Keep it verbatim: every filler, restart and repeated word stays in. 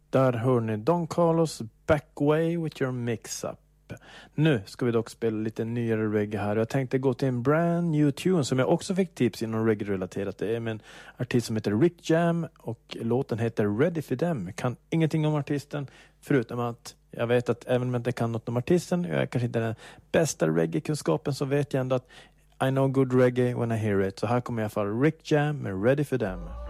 Där hör ni Don Carlos Backway with your mix-up. Nu ska vi dock spela lite nyare reggae här. Jag tänkte gå till en brand new tune som jag också fick tips inom reggae-relaterat. Det är med en artist som heter Rick Jam och låten heter Ready for Them. Jag kan ingenting om artisten förutom att jag vet att även om jag inte kan något om artisten, jag är kanske inte den bästa reggae-kunskapen, så vet jag ändå att I know good reggae when I hear it. Så här kommer i alla fall Rick Jam med Ready for Them.